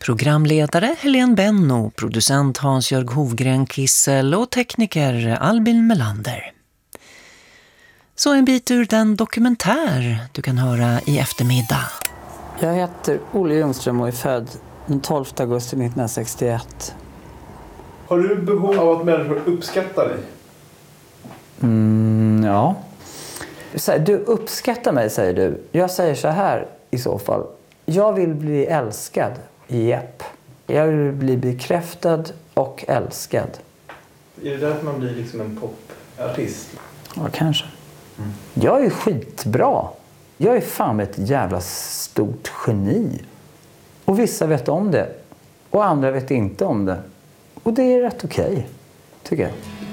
Programledare Helene Benno, producent Hans-Jörg Hovgren Kissel och tekniker Albin Melander. Så en bit ur den dokumentär du kan höra i eftermiddag. Jag heter Olle Ljungström och är född den 12 augusti 1961. Har du behov av att människor uppskattar dig? Ja. Du uppskattar mig, säger du. Jag säger så här i så fall. Jag vill bli älskad. Japp. Jag vill bli bekräftad och älskad. Är det därför man blir liksom en popartist? Ja, kanske. Jag är skitbra. Jag är fan ett jävla stort geni. Och vissa vet om det. Och andra vet inte om det. Och det är rätt okej, tycker jag.